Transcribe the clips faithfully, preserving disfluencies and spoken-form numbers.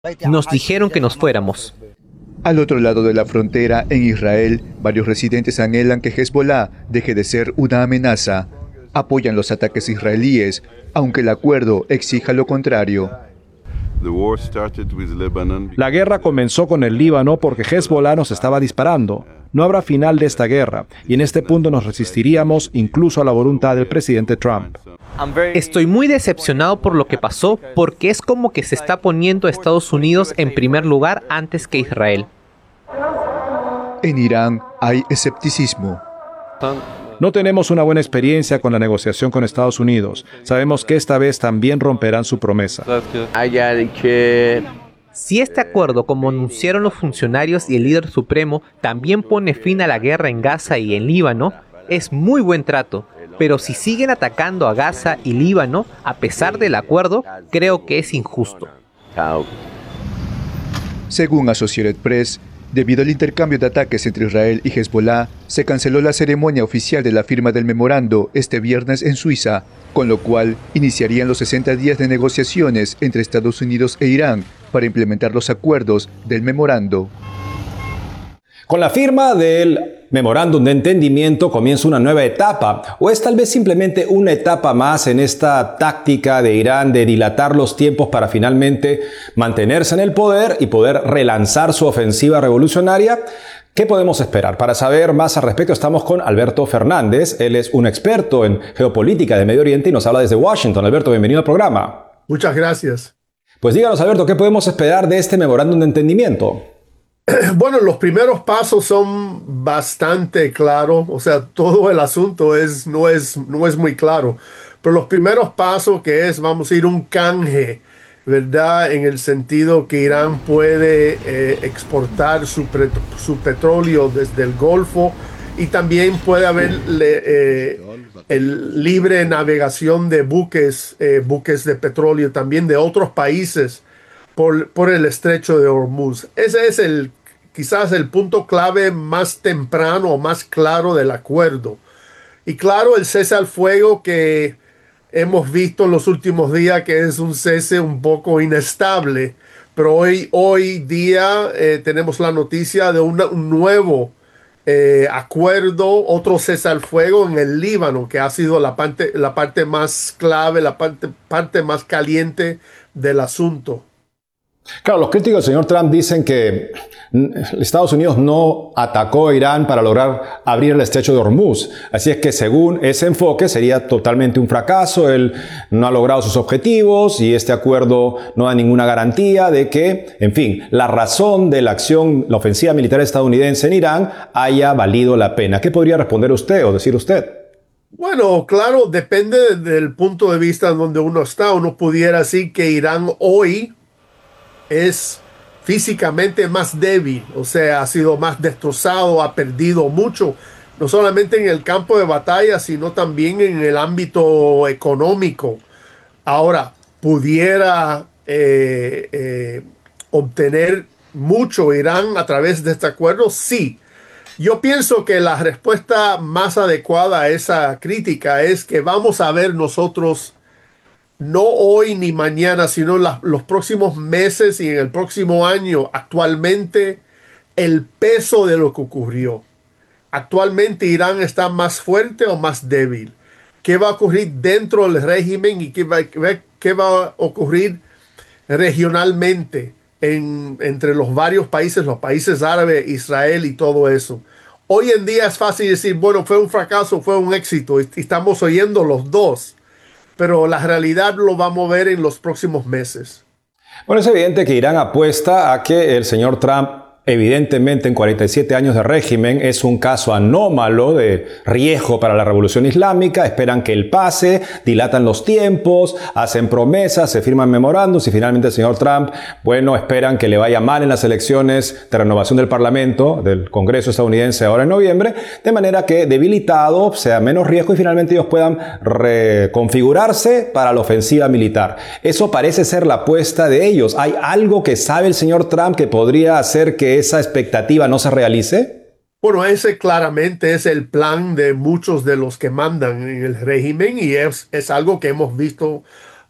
Nos dijeron que nos fuéramos. Al otro lado de la frontera, en Israel, varios residentes anhelan que Hezbollah deje de ser una amenaza. Apoyan los ataques israelíes, aunque el acuerdo exija lo contrario. La guerra comenzó con el Líbano porque Hezbollah nos estaba disparando. No habrá final de esta guerra, y en este punto nos resistiríamos incluso a la voluntad del presidente Trump. Estoy muy decepcionado por lo que pasó, porque es como que se está poniendo a Estados Unidos en primer lugar antes que Israel. En Irán hay escepticismo. No tenemos una buena experiencia con la negociación con Estados Unidos. Sabemos que esta vez también romperán su promesa. Si este acuerdo, como anunciaron los funcionarios y el líder supremo, también pone fin a la guerra en Gaza y en Líbano, es muy buen trato. Pero si siguen atacando a Gaza y Líbano, a pesar del acuerdo, creo que es injusto. Según Associated Press, debido al intercambio de ataques entre Israel y Hezbollah, se canceló la ceremonia oficial de la firma del memorando este viernes en Suiza, con lo cual iniciarían los sesenta días de negociaciones entre Estados Unidos e Irán para implementar los acuerdos del memorando. Con la firma del memorándum de entendimiento comienza una nueva etapa, o es tal vez simplemente una etapa más en esta táctica de Irán de dilatar los tiempos para finalmente mantenerse en el poder y poder relanzar su ofensiva revolucionaria. ¿Qué podemos esperar? Para saber más al respecto estamos con Alberto Fernández. Él es un experto en geopolítica de Medio Oriente y nos habla desde Washington. Alberto, bienvenido al programa. Muchas gracias. Pues díganos, Alberto, ¿qué podemos esperar de este memorándum de entendimiento? Bueno, los primeros pasos son bastante claros, o sea, todo el asunto es, no, es, no es muy claro, pero los primeros pasos que es, vamos a ir un canje, ¿verdad? En el sentido que Irán puede eh, exportar su, su petróleo desde el Golfo y también puede haber eh, el libre navegación de buques, eh, buques de petróleo también de otros países por, por el estrecho de Hormuz. Ese es el quizás el punto clave más temprano o más claro del acuerdo. Y claro, el cese al fuego que hemos visto en los últimos días, que es un cese un poco inestable, pero hoy, hoy día eh, tenemos la noticia de una, un nuevo eh, acuerdo, otro cese al fuego en el Líbano, que ha sido la parte, la parte más clave, la parte, parte más caliente del asunto. Claro, los críticos del señor Trump dicen que Estados Unidos no atacó a Irán para lograr abrir el estrecho de Hormuz. Así es que según ese enfoque sería totalmente un fracaso. Él no ha logrado sus objetivos y este acuerdo no da ninguna garantía de que, en fin, la razón de la acción, la ofensiva militar estadounidense en Irán haya valido la pena. ¿Qué podría responder usted o decir usted? Bueno, claro, depende del punto de vista en donde uno está. Uno pudiera decir que Irán hoy es físicamente más débil, o sea, ha sido más destrozado, ha perdido mucho, no solamente en el campo de batalla, sino también en el ámbito económico. Ahora, pudiera eh, eh, obtener mucho Irán a través de este acuerdo, sí. Yo pienso que la respuesta más adecuada a esa crítica es que vamos a ver nosotros no hoy ni mañana, sino la, los próximos meses y en el próximo año, actualmente, el peso de lo que ocurrió. Actualmente Irán está más fuerte o más débil. ¿Qué va a ocurrir dentro del régimen y qué va, qué va a ocurrir regionalmente en, entre los varios países, los países árabes, Israel y todo eso? Hoy en día es fácil decir, bueno, fue un fracaso, fue un éxito, y estamos oyendo los dos. Pero la realidad lo vamos a ver en los próximos meses. Bueno, es evidente que Irán apuesta a que el señor Trump, evidentemente en cuarenta y siete años de régimen, es un caso anómalo de riesgo para la revolución islámica. Esperan que él pase, dilatan los tiempos, hacen promesas, se firman memorándums y finalmente el señor Trump, bueno, esperan que le vaya mal en las elecciones de renovación del Parlamento, del Congreso estadounidense ahora en noviembre, de manera que debilitado sea menos riesgo y finalmente ellos puedan reconfigurarse para la ofensiva militar. Eso parece ser la apuesta de ellos. ¿Hay algo que sabe el señor Trump que podría hacer que esa expectativa no se realice? Bueno, ese claramente es el plan de muchos de los que mandan en el régimen y es, es algo que hemos visto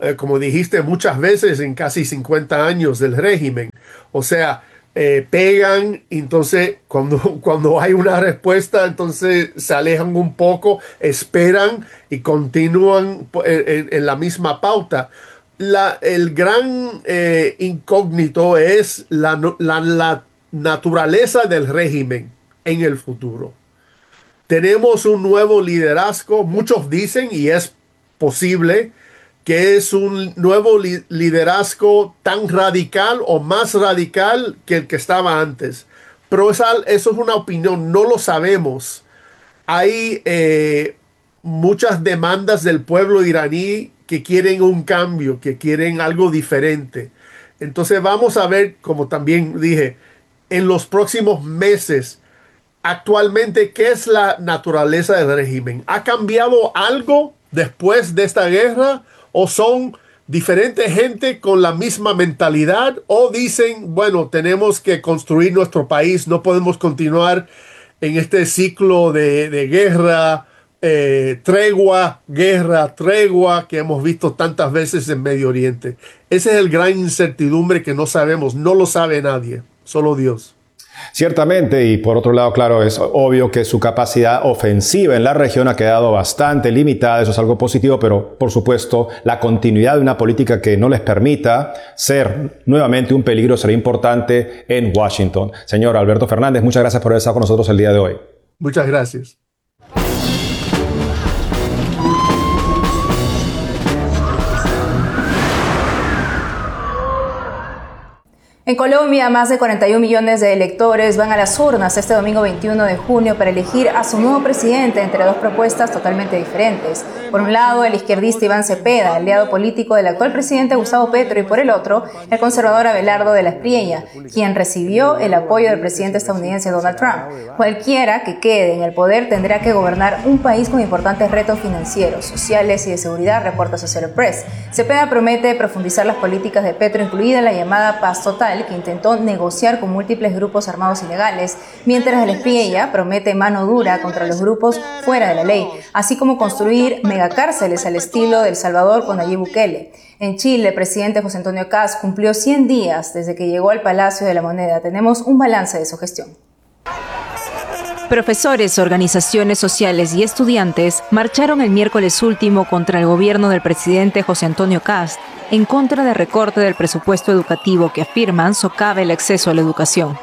eh, como dijiste muchas veces en casi cincuenta años del régimen. O sea, eh, pegan, entonces cuando, cuando hay una respuesta, entonces se alejan un poco, esperan y continúan en, en- en la misma pauta. La, el gran eh, incógnito es la, no- la la naturaleza del régimen en el futuro. Tenemos un nuevo liderazgo, muchos dicen, y es posible, que es un nuevo li- liderazgo tan radical o más radical que el que estaba antes. Pero esa- eso es una opinión, no lo sabemos. Hay eh, muchas demandas del pueblo iraní que quieren un cambio, que quieren algo diferente. Entonces vamos a ver, como también dije, en los próximos meses actualmente, ¿qué es la naturaleza del régimen? ¿Ha cambiado algo después de esta guerra? ¿O son diferentes gente con la misma mentalidad? ¿O dicen, bueno, tenemos que construir nuestro país, no podemos continuar en este ciclo de, de guerra, eh, tregua, guerra, tregua que hemos visto tantas veces en Medio Oriente? Ese es el gran incertidumbre que no sabemos, no lo sabe nadie, solo Dios. Ciertamente, y por otro lado, claro, es obvio que su capacidad ofensiva en la región ha quedado bastante limitada, eso es algo positivo, pero por supuesto la continuidad de una política que no les permita ser nuevamente un peligro será importante en Washington. Señor Alberto Fernández, muchas gracias por haber estado con nosotros el día de hoy. Muchas gracias. En Colombia, más de cuarenta y un millones de electores van a las urnas este domingo veintiuno de junio para elegir a su nuevo presidente entre dos propuestas totalmente diferentes. Por un lado, el izquierdista Iván Cepeda, aliado político del actual presidente Gustavo Petro, y por el otro, el conservador Abelardo de la Espriella, quien recibió el apoyo del presidente estadounidense Donald Trump. Cualquiera que quede en el poder tendrá que gobernar un país con importantes retos financieros, sociales y de seguridad, reporta Associated Press. Cepeda promete profundizar las políticas de Petro, incluida la llamada paz total, que intentó negociar con múltiples grupos armados ilegales, mientras la Espriella promete mano dura contra los grupos fuera de la ley, así como construir megacárceles al estilo de El Salvador con Nayib Bukele. En Chile, el presidente José Antonio Kast cumplió cien días desde que llegó al Palacio de la Moneda. Tenemos un balance de su gestión. Profesores, organizaciones sociales y estudiantes marcharon el miércoles último contra el gobierno del presidente José Antonio Kast en contra del recorte del presupuesto educativo que afirman socava el acceso a la educación.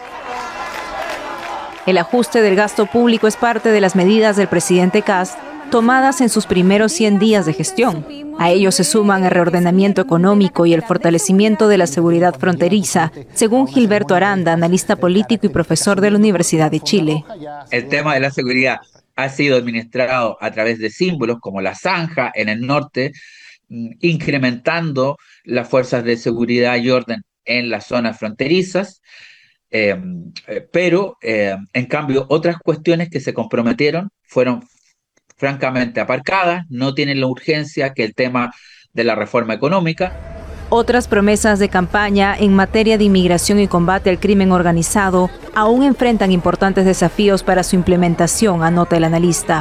El ajuste del gasto público es parte de las medidas del presidente Kast tomadas en sus primeros cien días de gestión. A ello se suman el reordenamiento económico y el fortalecimiento de la seguridad fronteriza, según Gilberto Aranda, analista político y profesor de la Universidad de Chile. El tema de la seguridad ha sido administrado a través de símbolos como la zanja en el norte, incrementando las fuerzas de seguridad y orden en las zonas fronterizas, eh, pero eh, en cambio otras cuestiones que se comprometieron fueron francamente aparcadas, no tienen la urgencia que el tema de la reforma económica. Otras promesas de campaña en materia de inmigración y combate al crimen organizado aún enfrentan importantes desafíos para su implementación, anota el analista.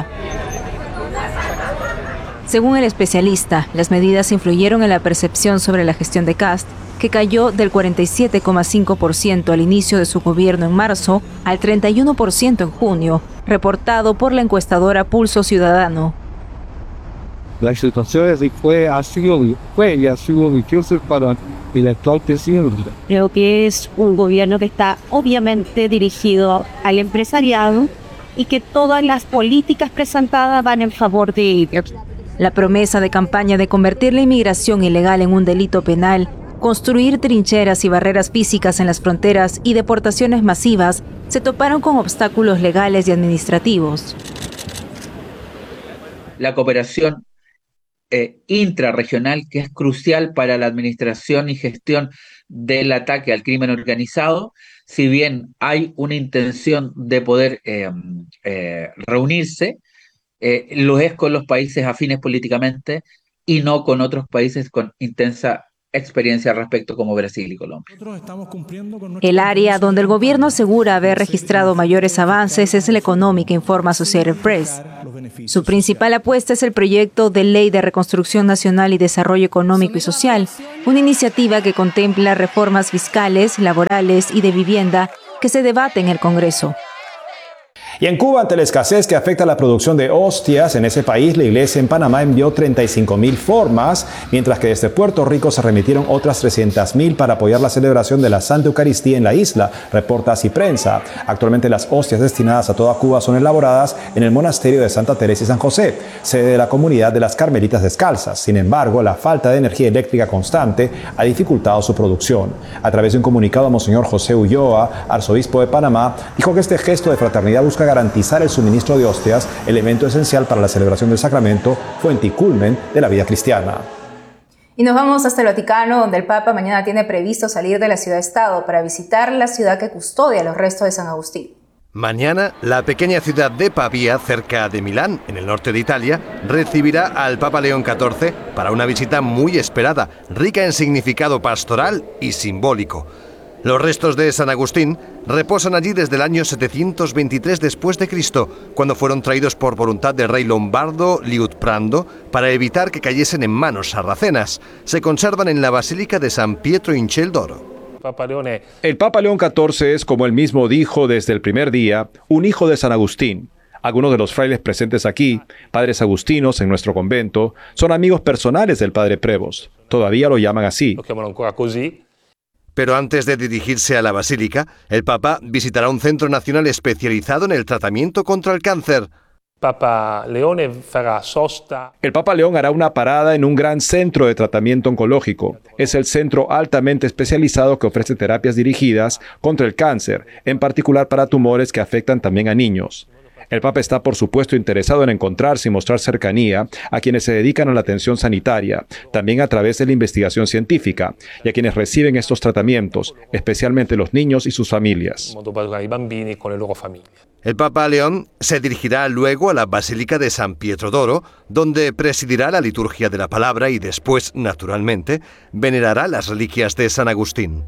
Según el especialista, las medidas influyeron en la percepción sobre la gestión de Kast, que cayó del cuarenta y siete coma cinco por ciento al inicio de su gobierno en marzo al treinta y uno por ciento en junio, reportado por la encuestadora Pulso Ciudadano. La situación fue, ha sido, fue y ha sido difícil para el actual presidente. Creo que es un gobierno que está obviamente dirigido al empresariado y que todas las políticas presentadas van en favor de ellos. La promesa de campaña de convertir la inmigración ilegal en un delito penal, construir trincheras y barreras físicas en las fronteras y deportaciones masivas se toparon con obstáculos legales y administrativos. La cooperación eh, intrarregional, que es crucial para la administración y gestión del ataque al crimen organizado, si bien hay una intención de poder eh, eh, reunirse, eh, lo es con los países afines políticamente y no con otros países con intensa experiencia al respecto como Brasil y Colombia. El área donde el gobierno asegura haber registrado mayores avances es la económica, informa Associated Press. Su principal apuesta es el proyecto de Ley de Reconstrucción Nacional y Desarrollo Económico y Social, una iniciativa que contempla reformas fiscales, laborales y de vivienda que se debate en el Congreso. Y en Cuba, ante la escasez que afecta a la producción de hostias en ese país, la iglesia en Panamá envió treinta y cinco mil formas, mientras que desde Puerto Rico se remitieron otras trescientas mil para apoyar la celebración de la Santa Eucaristía en la isla, reporta Así Prensa. Actualmente las hostias destinadas a toda Cuba son elaboradas en el monasterio de Santa Teresa y San José, sede de la comunidad de las Carmelitas Descalzas. Sin embargo, la falta de energía eléctrica constante ha dificultado su producción. A través de un comunicado, Monseñor José Ulloa, arzobispo de Panamá, dijo que este gesto de fraternidad busca garantizar el suministro de hostias, elemento esencial para la celebración del sacramento, fuente y culmen de la vida cristiana. Y nos vamos hasta el Vaticano, donde el Papa mañana tiene previsto salir de la ciudad-estado para visitar la ciudad que custodia los restos de San Agustín. Mañana, la pequeña ciudad de Pavía, cerca de Milán, en el norte de Italia, recibirá al Papa León catorce para una visita muy esperada, rica en significado pastoral y simbólico. Los restos de San Agustín reposan allí desde el año setecientos veintitrés después de Cristo, cuando fueron traídos por voluntad del rey lombardo Liutprando para evitar que cayesen en manos sarracenas. Se conservan en la Basílica de San Pietro in Ciel d'Oro. El Papa León catorce es, como él mismo dijo desde el primer día, un hijo de San Agustín. Algunos de los frailes presentes aquí, padres agustinos en nuestro convento, son amigos personales del padre Prevost. Todavía lo llaman así. Pero antes de dirigirse a la Basílica, el Papa visitará un centro nacional especializado en el tratamiento contra el cáncer. El Papa León hará una parada en un gran centro de tratamiento oncológico. Es el centro altamente especializado que ofrece terapias dirigidas contra el cáncer, en particular para tumores que afectan también a niños. El Papa está, por supuesto, interesado en encontrarse y mostrar cercanía a quienes se dedican a la atención sanitaria, también a través de la investigación científica, y a quienes reciben estos tratamientos, especialmente los niños y sus familias. El Papa León se dirigirá luego a la Basílica de San Pietro d'Oro, donde presidirá la liturgia de la palabra y después, naturalmente, venerará las reliquias de San Agustín.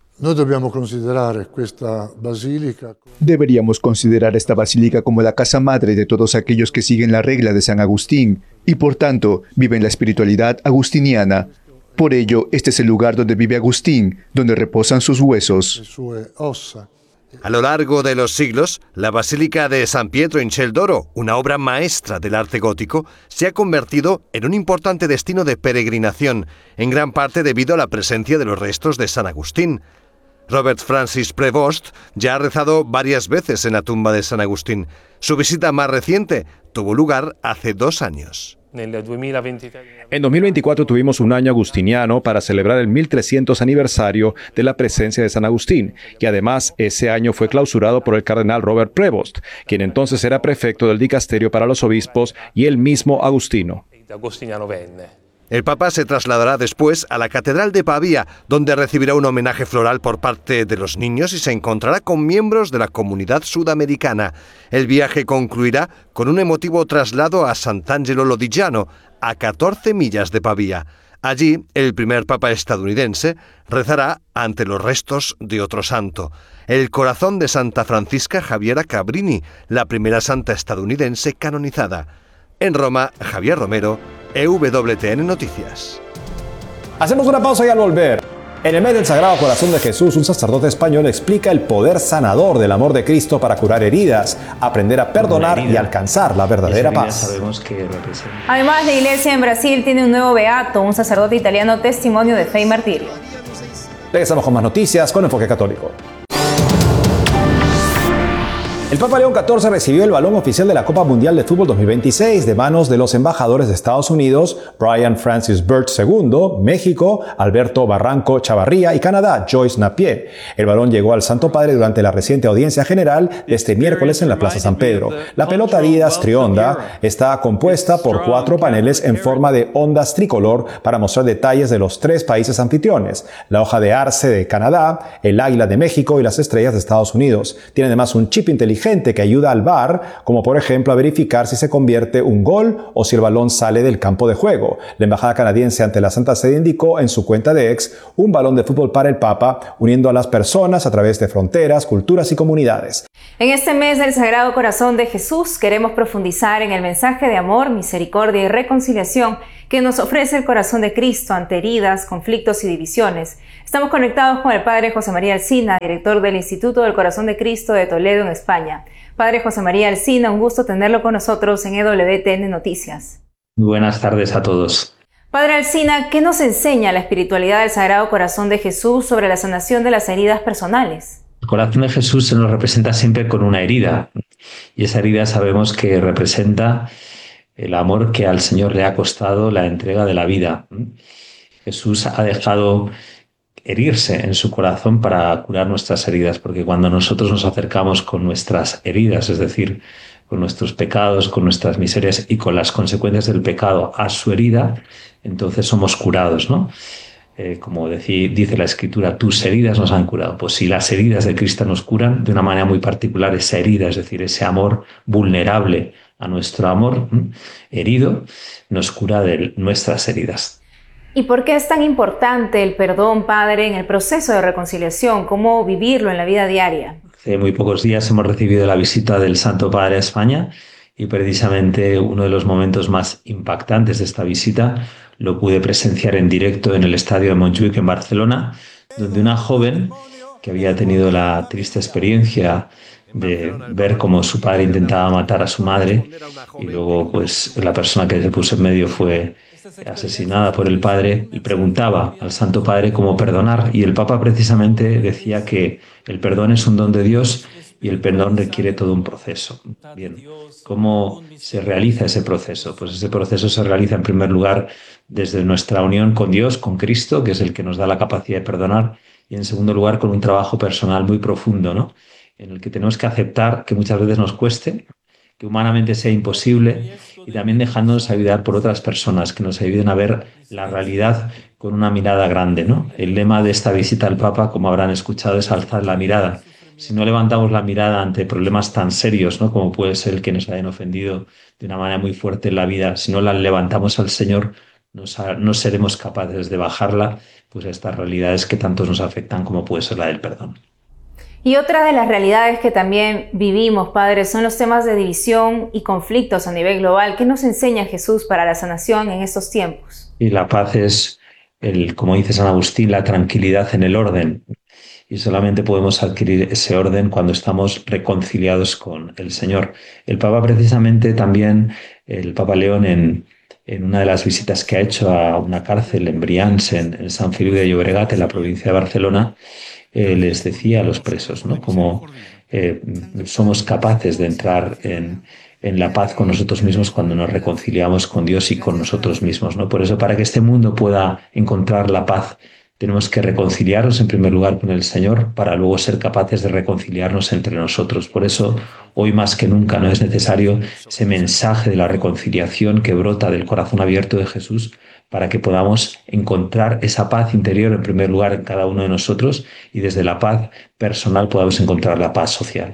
Deberíamos considerar esta basílica como la casa madre de todos aquellos que siguen la regla de San Agustín y por tanto viven la espiritualidad agustiniana. Por ello, este es el lugar donde vive Agustín, donde reposan sus huesos. A lo largo de los siglos, la Basílica de San Pietro in Ciel d'Oro, una obra maestra del arte gótico, se ha convertido en un importante destino de peregrinación, en gran parte debido a la presencia de los restos de San Agustín. Robert Francis Prevost ya ha rezado varias veces en la tumba de San Agustín. Su visita más reciente tuvo lugar hace dos años. En dos mil veinticuatro tuvimos un año agustiniano para celebrar el mil trescientos aniversario de la presencia de San Agustín, y además ese año fue clausurado por el cardenal Robert Prevost, quien entonces era prefecto del dicasterio para los obispos y el mismo agustino. El Papa se trasladará después a la Catedral de Pavía, donde recibirá un homenaje floral por parte de los niños y se encontrará con miembros de la comunidad sudamericana. El viaje concluirá con un emotivo traslado a Sant'Angelo Lodigiano, a catorce millas de Pavía. Allí, el primer Papa estadounidense rezará ante los restos de otro santo, el corazón de Santa Francisca Javiera Cabrini, la primera santa estadounidense canonizada. En Roma, Javier Romero, E W T N Noticias. Hacemos una pausa y al volver. En el mes del Sagrado Corazón de Jesús, un sacerdote español explica el poder sanador del amor de Cristo para curar heridas, aprender a perdonar y alcanzar la verdadera paz. Además, la iglesia en Brasil tiene un nuevo beato, un sacerdote italiano testimonio de fe y martirio. Regresamos con más noticias con Enfoque Católico. El Papa León catorce recibió el balón oficial de la Copa Mundial de Fútbol dos mil veintiséis de manos de los embajadores de Estados Unidos, Brian Francis Birch segundo, México, Alberto Barranco Chavarría y Canadá, Joyce Napier. El balón llegó al Santo Padre durante la reciente audiencia general de este miércoles en la Plaza San Pedro. La pelota Adidas Trionda está compuesta por cuatro paneles en forma de ondas tricolor para mostrar detalles de los tres países anfitriones, la hoja de arce de Canadá, el águila de México y las estrellas de Estados Unidos. Tiene además un chip inteligente inteligente que ayuda al V A R, como por ejemplo a verificar si se convierte un gol o si el balón sale del campo de juego. La embajada canadiense ante la Santa Sede indicó en su cuenta de X un balón de fútbol para el Papa, uniendo a las personas a través de fronteras, culturas y comunidades. En este mes del Sagrado Corazón de Jesús queremos profundizar en el mensaje de amor, misericordia y reconciliación que nos ofrece el corazón de Cristo ante heridas, conflictos y divisiones. Estamos conectados con el Padre José María Alsina, director del Instituto del Corazón de Cristo de Toledo, en España. Padre José María Alsina, un gusto tenerlo con nosotros en E W T N Noticias. Muy buenas tardes a todos. Padre Alsina, ¿qué nos enseña la espiritualidad del Sagrado Corazón de Jesús sobre la sanación de las heridas personales? El corazón de Jesús se nos representa siempre con una herida, y esa herida sabemos que representa el amor que al Señor le ha costado la entrega de la vida. Jesús ha dejado herirse en su corazón para curar nuestras heridas, porque cuando nosotros nos acercamos con nuestras heridas, es decir, con nuestros pecados, con nuestras miserias y con las consecuencias del pecado a su herida, entonces somos curados, ¿no? Eh, como decía, dice la Escritura, tus heridas nos han curado. Pues si las heridas de Cristo nos curan, de una manera muy particular esa herida, es decir, ese amor vulnerable a nuestro amor ¿m? herido, nos cura de nuestras heridas. ¿Y por qué es tan importante el perdón, Padre, en el proceso de reconciliación? ¿Cómo vivirlo en la vida diaria? Hace muy pocos días hemos recibido la visita del Santo Padre a España y precisamente uno de los momentos más impactantes de esta visita lo pude presenciar en directo en el estadio de Montjuic en Barcelona, donde una joven que había tenido la triste experiencia de ver cómo su padre intentaba matar a su madre y luego pues la persona que se puso en medio fue asesinada por el padre, y preguntaba al Santo Padre cómo perdonar, y el Papa precisamente decía que el perdón es un don de Dios y el perdón requiere todo un proceso. Bien, ¿cómo se realiza ese proceso? Pues ese proceso se realiza en primer lugar desde nuestra unión con Dios, con Cristo, que es el que nos da la capacidad de perdonar, y en segundo lugar con un trabajo personal muy profundo, ¿no? En el que tenemos que aceptar que muchas veces nos cueste, que humanamente sea imposible, y también dejándonos ayudar por otras personas que nos ayuden a ver la realidad con una mirada grande, ¿no? El lema de esta visita al Papa, como habrán escuchado, es alzar la mirada. Si no levantamos la mirada ante problemas tan serios, ¿no? Como puede ser el que nos hayan ofendido de una manera muy fuerte en la vida, si no la levantamos al Señor, no, no seremos capaces de bajarla pues a estas realidades que tantos nos afectan, como puede ser la del perdón. Y otra de las realidades que también vivimos, Padre, son los temas de división y conflictos a nivel global. ¿Qué nos enseña Jesús para la sanación en estos tiempos? Y la paz es, el, como dice San Agustín, la tranquilidad en el orden. Y solamente podemos adquirir ese orden cuando estamos reconciliados con el Señor. El Papa precisamente también, el Papa León, en, en una de las visitas que ha hecho a una cárcel en Brians, en, en Sant Feliu de Llobregat, en la provincia de Barcelona, Eh, les decía a los presos, ¿no? Como eh, somos capaces de entrar en, en la paz con nosotros mismos cuando nos reconciliamos con Dios y con nosotros mismos, ¿no? Por eso, para que este mundo pueda encontrar la paz, tenemos que reconciliarnos en primer lugar con el Señor para luego ser capaces de reconciliarnos entre nosotros. Por eso, hoy más que nunca, ¿no? Es necesario ese mensaje de la reconciliación que brota del corazón abierto de Jesús, para que podamos encontrar esa paz interior en primer lugar en cada uno de nosotros, y desde la paz personal podamos encontrar la paz social.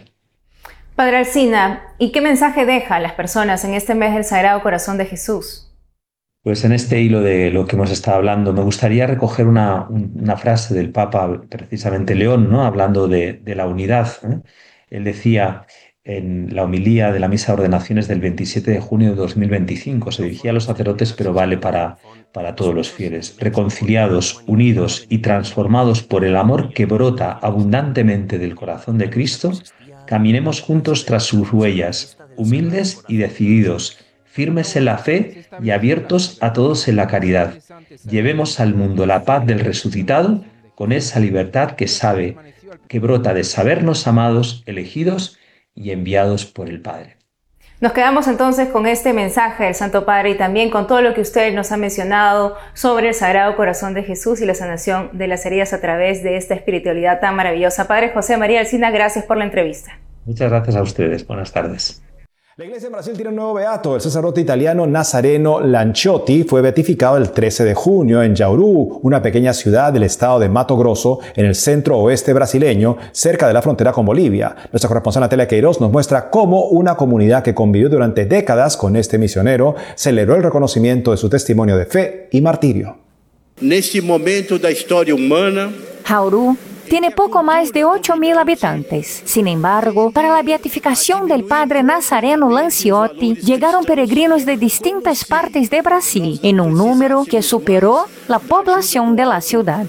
Padre Alsina, ¿y qué mensaje deja a las personas en este mes del Sagrado Corazón de Jesús? Pues en este hilo de lo que hemos estado hablando, me gustaría recoger una, una frase del Papa, precisamente León, ¿no? Hablando de, de la unidad, ¿eh? Él decía en la homilía de la Misa de Ordenaciones del veintisiete de junio de dos mil veinticinco, se dirigía a los sacerdotes, pero vale para, para todos los fieles: reconciliados, unidos y transformados por el amor que brota abundantemente del corazón de Cristo, caminemos juntos tras sus huellas, humildes y decididos, firmes en la fe y abiertos a todos en la caridad. Llevemos al mundo la paz del resucitado con esa libertad que sabe, que brota de sabernos amados, elegidos y enviados por el Padre. Nos quedamos entonces con este mensaje del Santo Padre y también con todo lo que usted nos ha mencionado sobre el Sagrado Corazón de Jesús y la sanación de las heridas a través de esta espiritualidad tan maravillosa. Padre José María Alsina, gracias por la entrevista. Muchas gracias a ustedes. Buenas tardes. La iglesia en Brasil tiene un nuevo beato. El sacerdote italiano Nazareno Lanciotti fue beatificado el trece de junio en Jauru, una pequeña ciudad del estado de Mato Grosso, en el centro oeste brasileño, cerca de la frontera con Bolivia. Nuestra corresponsal Natalia Queiroz nos muestra cómo una comunidad que convivió durante décadas con este misionero celebró el reconocimiento de su testimonio de fe y martirio. Neste momento da história humana, Jauru tiene poco más de ocho mil habitantes. Sin embargo, para la beatificación del padre Nazareno Lanciotti, llegaron peregrinos de distintas partes de Brasil, en un número que superó la población de la ciudad.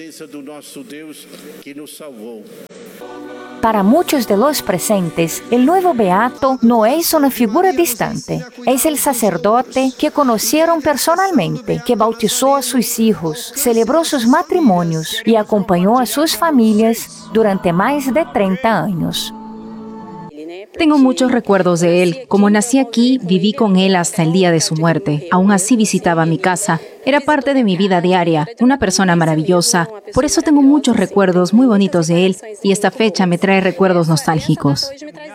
Para muchos de los presentes, el nuevo beato no es una figura distante. Es el sacerdote que conocieron personalmente, que bautizó a sus hijos, celebró sus matrimonios y acompañó a sus familias durante más de treinta años. Tengo muchos recuerdos de él. Como nací aquí, viví con él hasta el día de su muerte. Aún así visitaba mi casa. Era parte de mi vida diaria, una persona maravillosa. Por eso tengo muchos recuerdos muy bonitos de él y esta fecha me trae recuerdos nostálgicos.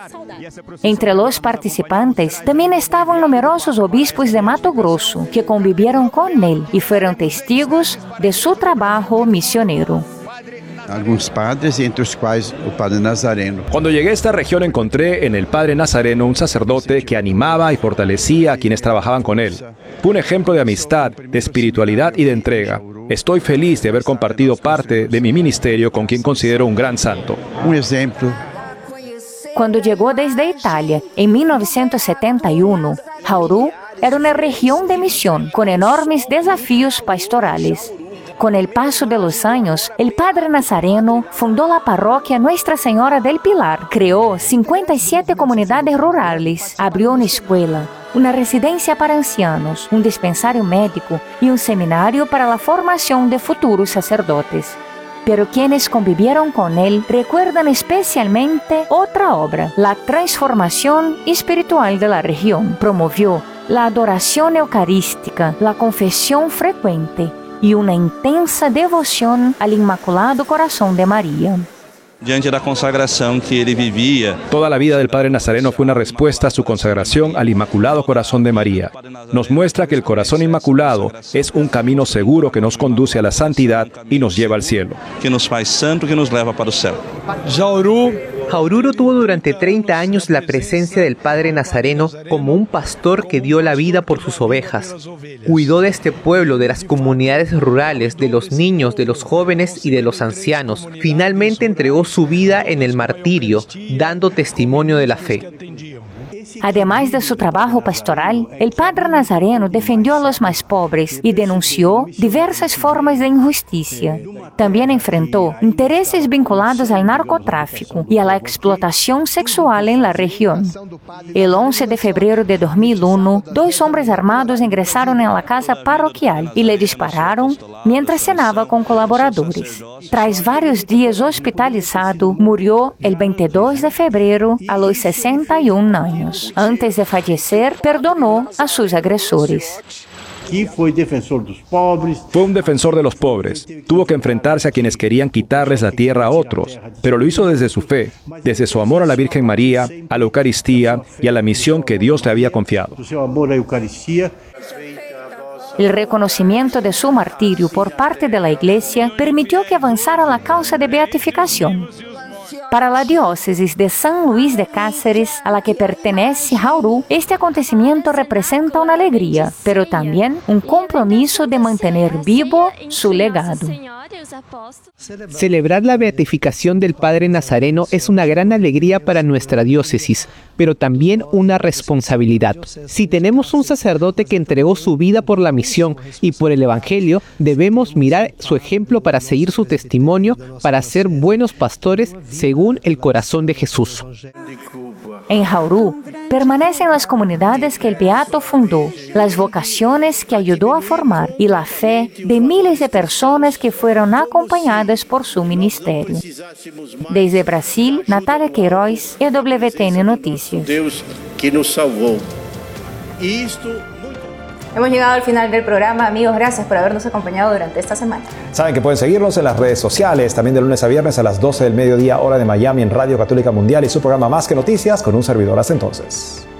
Entre los participantes también estaban numerosos obispos de Mato Grosso que convivieron con él y fueron testigos de su trabajo misionero. Algunos padres, entre los cuales el padre Nazareno. Cuando llegué a esta región encontré en el padre Nazareno un sacerdote que animaba y fortalecía a quienes trabajaban con él. Fue un ejemplo de amistad, de espiritualidad y de entrega. Estoy feliz de haber compartido parte de mi ministerio con quien considero un gran santo. Un ejemplo. Cuando llegó desde Italia en mil novecientos setenta y uno, Jauru era una región de misión con enormes desafíos pastorales. Con el paso de los años, el padre Nazareno fundó la parroquia Nuestra Señora del Pilar, creó cincuenta y siete comunidades rurales, abrió una escuela, una residencia para ancianos, un dispensario médico y un seminario para la formación de futuros sacerdotes. Pero quienes convivieron con él recuerdan especialmente otra obra, la transformación espiritual de la región. Promovió la adoración eucarística, la confesión frecuente y una intensa devoción al Inmaculado Corazón de María. Diante da consagração que ele vivia. Toda la vida del padre Nazareno fue una respuesta a su consagración al Inmaculado Corazón de María. Nos muestra que el Corazón Inmaculado es un camino seguro que nos conduce a la santidad y nos lleva al cielo. Que nos faz santo, que nos leva para o céu. Jauru. Jauru tuvo durante treinta años la presencia del padre Nazareno como un pastor que dio la vida por sus ovejas. Cuidó de este pueblo, de las comunidades rurales, de los niños, de los jóvenes y de los ancianos. Finalmente entregó su vida en el martirio, dando testimonio de la fe. Además de su trabajo pastoral, el padre Nazareno defendió a los más pobres y denunció diversas formas de injusticia. También enfrentó intereses vinculados al narcotráfico y a la explotación sexual en la región. El once de febrero de dos mil uno, dos hombres armados ingresaron en la casa parroquial y le dispararon mientras cenaba con colaboradores. Tras varios días hospitalizado, murió el veintidós de febrero a los sesenta y un años. Antes de fallecer, perdonó a sus agresores. Fue defensor dos pobres. Fue un defensor de los pobres. Tuvo que enfrentarse a quienes querían quitarles la tierra a otros, pero lo hizo desde su fe, desde su amor a la Virgen María, a la Eucaristía y a la misión que Dios le había confiado. El reconocimiento de su martirio por parte de la Iglesia permitió que avanzara la causa de beatificación. Para la diócesis de San Luis de Cáceres, a la que pertenece Jauru, este acontecimiento representa una alegría, pero también un compromiso de mantener vivo su legado. Celebrar la beatificación del padre Nazareno es una gran alegría para nuestra diócesis, pero también una responsabilidad. Si tenemos un sacerdote que entregó su vida por la misión y por el Evangelio, debemos mirar su ejemplo para seguir su testimonio, para ser buenos pastores según el corazón de Jesús. En Jauru permanecen las comunidades que el beato fundó, las vocaciones que ayudó a formar y la fe de miles de personas que fueron acompañadas por su ministerio. Desde Brasil, Natalia Queiroz, E W T N Noticias. Deus que nos salvó. Hemos llegado al final del programa. Amigos, gracias por habernos acompañado durante esta semana. Saben que pueden seguirnos en las redes sociales, también de lunes a viernes a las doce del mediodía, hora de Miami, en Radio Católica Mundial y su programa Más que Noticias, con un servidor. Hasta entonces.